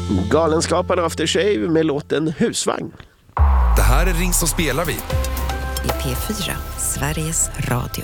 Galenskaparna After Shave med låten Husvagn. Det här är Ring så spelar vi. I P4, Sveriges Radio.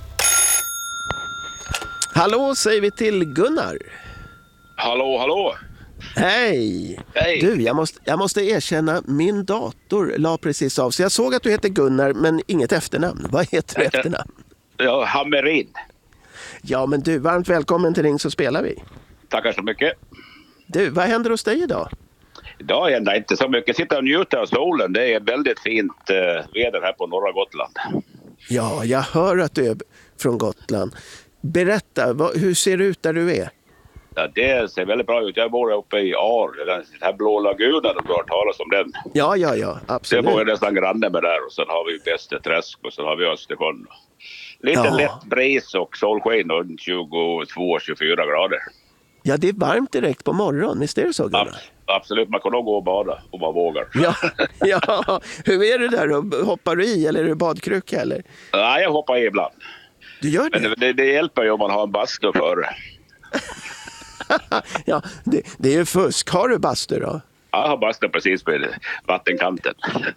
Hallå säger vi till Gunnar. Hallå, hallå. Hej! Hej. Du, jag måste erkänna, min dator la precis av. Så jag såg att du heter Gunnar, men inget efternamn. Vad heter du efternamn? Ja, Hammerin. Ja, men du, varmt välkommen till Ring så spelar vi. Tackar så mycket. Du, vad händer hos dig idag? Idag händer inte så mycket. Sitta och njuta av solen. Det är väldigt fint väder här på norra Gotland. Ja, jag hör att du är från Gotland. Berätta, hur ser det ut där du är? Ja, det ser väldigt bra ut. Jag bor uppe i Ar, den här blå lagunen, om du har talat om den. Ja, absolut. Det bor jag nästan granne med där, och sen har vi Västerträsk och sen har vi Östersjön. Lite lätt bris och solsken och 22-24 grader. Ja, det är varmt direkt på morgonen, visst är det så, Gunnar? Absolut, man kan nog gå och bada om man vågar. Ja. Hur är det där då? Hoppar du i eller är du badkruka eller? Nej, jag hoppar i ibland. Du gör det? Men det hjälper ju om man har en bastu före. Ja, det är ju fusk. Har du bastu då? Jag har bastu precis vid vattenkanten.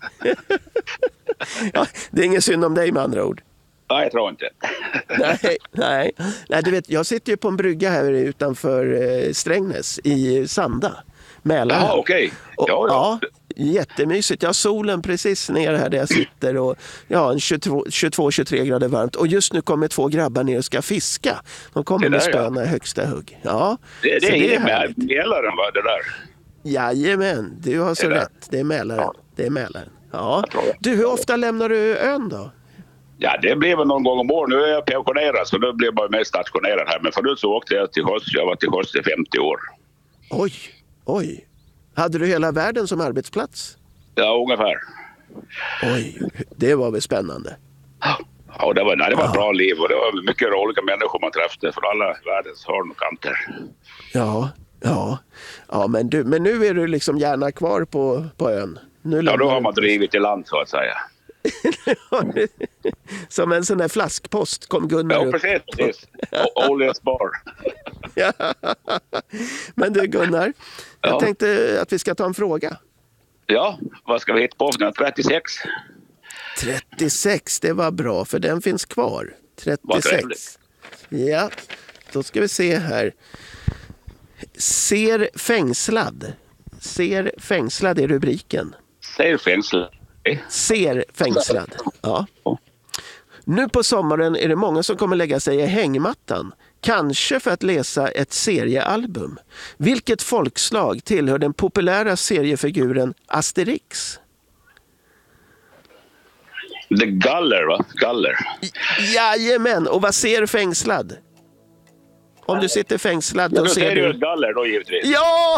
Ja, det är ingen synd om dig med andra ord. Nej, jag tror inte. Nej, du vet, jag sitter ju på en brygga här utanför Strängnäs i Sanda, Mälaren. Ja, okej. Ja. Jättemysigt. Jag har solen precis ner här där jag sitter och ja, 22-23 grader varmt. Och just nu kommer 2 grabbar ner och ska fiska. De kommer med spöna i högsta hugg. Ja, det är med Mälaren, va, det där? Jajamän, du har så rätt. Det är Mälaren. Ja. Det är Mälaren. Ja. Du, hur ofta lämnar du ön då? Ja, det blir väl någon gång om året. Nu är jag pensionerad, så då blir jag bara mest stationerad här. Men förut så åkte jag till sjöss. Jag var till sjöss i 50 år. Oj. Hade du hela världen som arbetsplats? Ja, ungefär. Oj, det var väl spännande. Ja, det var ett bra liv och det var mycket roliga människor man träffade från alla världens hörn och kanter. Ja, men nu är du liksom gärna kvar på ön. Ja, då har man drivit i land så att säga. Som en sån där flaskpost kom Gunnar upp. Ja, precis. Oljespar. Ja. Men du Gunnar, jag tänkte att vi ska ta en fråga. Ja, vad ska vi hitta på? 36. 36, det var bra för den finns kvar. 36. Ja, då ska vi se här. Ser fängslad är rubriken. Ser fängslad. Ja. Nu på sommaren är det många som kommer lägga sig i hängmattan. Kanske för att läsa ett seriealbum. Vilket folkslag tillhör den populära seriefiguren Asterix? Det är galler, va? Galler. Jajamän, och vad ser fängslad? Om du sitter fängslad då ser du... galler då givetvis. Ja!